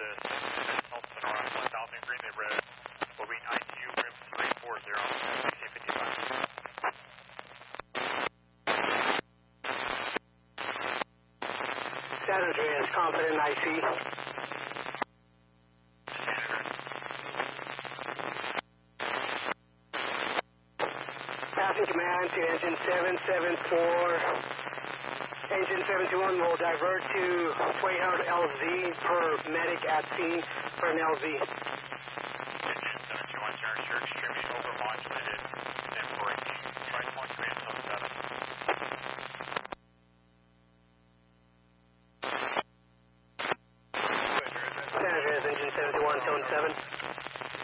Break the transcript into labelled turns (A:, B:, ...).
A: Health Center on 1000 Greenway Road, moving ICU room 340 on CC55.
B: San Andreas, confident IC. Passing command to engine 774. Engine 721 will divert to 2800 LZ per medic at scene for an LZ.
A: Engine 721, you're extremely overmodulated and braking. Try point command zone 7.
B: San Andreas, engine 721, tone 7.